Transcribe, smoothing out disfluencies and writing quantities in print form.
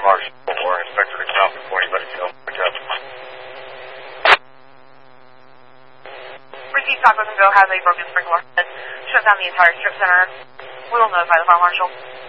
marshal or inspector to come out before anybody else pick up. Receive Stockholm Go has a broken sprinkler. Shut down the entire strip center. We will notify the fire marshal.